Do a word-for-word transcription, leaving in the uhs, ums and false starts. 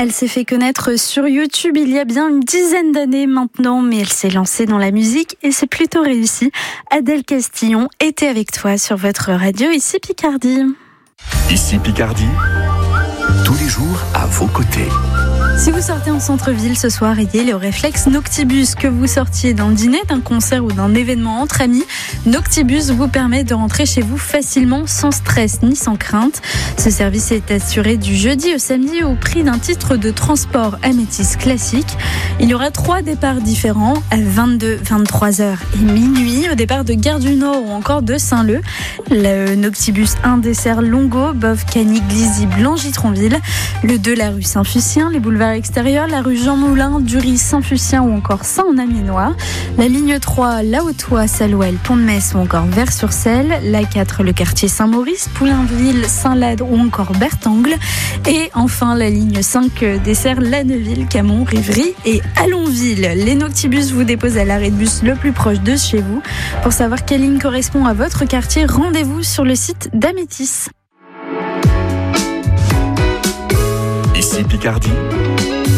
Elle s'est fait connaître sur YouTube il y a bien une dizaine d'années maintenant, mais elle s'est lancée dans la musique et c'est plutôt réussi. Adèle Castillon était avec toi sur votre radio Ici Picardie. Ici Picardie, tous les jours à vos côtés. Si vous sortez en centre-ville ce soir, ayez le réflexe Noctibus. Que vous sortiez d'un dîner, d'un concert ou d'un événement entre amis, Noctibus vous permet de rentrer chez vous facilement, sans stress ni sans crainte. Ce service est assuré du jeudi au samedi au prix d'un titre de transport Amétis classique. Il y aura trois départs différents à vingt-deux, vingt-trois heures et minuit, au départ de Gare du Nord ou encore de Saint-Leu. Le Noctibus un dessert Longo, Boves, Cagny, Glizy, Blangy-Tronville. Le deux, la rue Saint-Fucien, les boulevards extérieurs, la rue Jean Moulin, Dury, Saint-Fucien ou encore Saint-en-Amiénois. La ligne trois, La Haute-Oie, Salouel, Pont-de-Metz ou encore Vers-sur-Celle. La quatre, le quartier Saint-Maurice, Poulainville, Saint-Lade ou encore Bertangle. Et enfin, la ligne cinq dessert Lanneville, Camon, Rivry et Allonville. Les Noctibus vous déposent à l'arrêt de bus le plus proche de chez vous. Pour savoir quelle ligne correspond à votre quartier, rendez-vous sur le site d'Amétis. Ici Picardie,